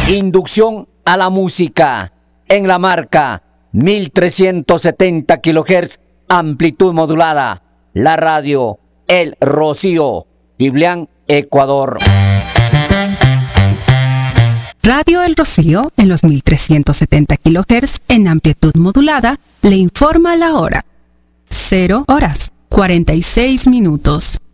Inducción a la música en la marca 1370 kHz, amplitud modulada. La radio El Rocío, Biblián, Ecuador. Radio El Rocío, en los 1370 kHz en amplitud modulada, le informa la hora. 0 horas, 46 minutos.